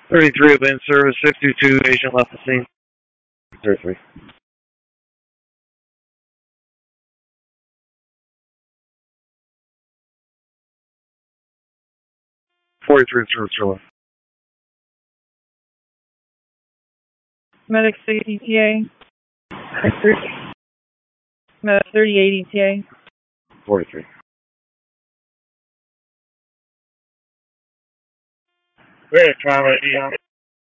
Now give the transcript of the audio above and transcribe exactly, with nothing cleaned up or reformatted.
thirty-three will be in service. six two two, patient left the scene. thirty-three. forty-three service trailer. Medic six E T A. Medic thirty-eight E T A. forty-three. We're at trauma, E M.